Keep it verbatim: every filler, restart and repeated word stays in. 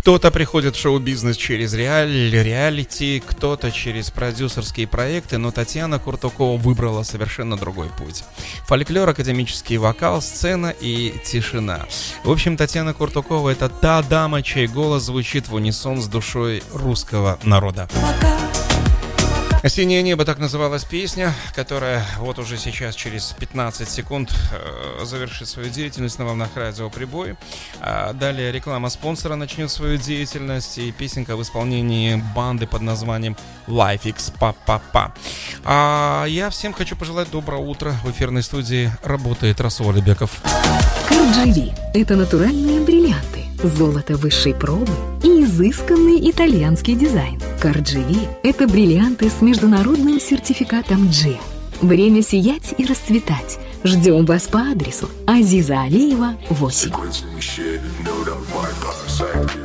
Кто-то приходит в шоу-бизнес через реаль, реалити, кто-то через продюсерские проекты, но Татьяна Куртукова выбрала совершенно другой путь. Фольклор, академический вокал, сцена и тишина. В общем, Татьяна Куртукова — это та дама, чей голос звучит в унисон с душой русского народа. «Осеннее небо» — так называлась песня, которая вот уже сейчас через пятнадцать секунд э, завершит свою деятельность на волнах радио «Прибой». А далее реклама спонсора начнет свою деятельность, и песенка в исполнении банды под названием LifeX Па-Па-Па. А я всем хочу пожелать доброго утра. В эфирной студии работает Расул Алибеков. Кардживи – это натуральные бриллианты, золото высшей пробы и изысканный итальянский дизайн. Кардживи – это бриллианты с международным сертификатом джи. Время сиять и расцветать. Ждем вас по адресу Азиза Алиева, восемь.